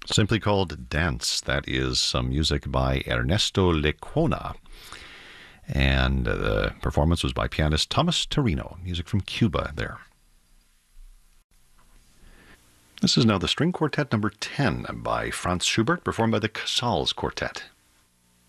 Simply called Dance. That is some music by Ernesto Lecuona. And the performance was by pianist Thomas Torino. Music from Cuba there. This is now the String Quartet number 10 by Franz Schubert, performed by the Casals Quartet.